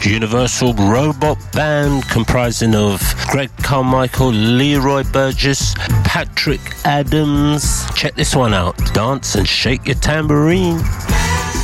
Universal Robot Band comprising of Greg Carmichael, Leroy Burgess, Patrick Adams. Check this one out. Dance and shake your tambourine.